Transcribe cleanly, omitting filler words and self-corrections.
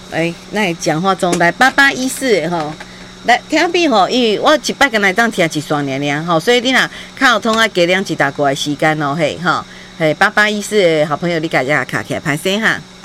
那讲话中来8814吼，来听比吼，因为我一摆敢来当听一双尔尔吼，所以你若较有通啊加两一大过的时间咯，嘿吼，嘿8814好朋友，你家己卡起来拍声哈。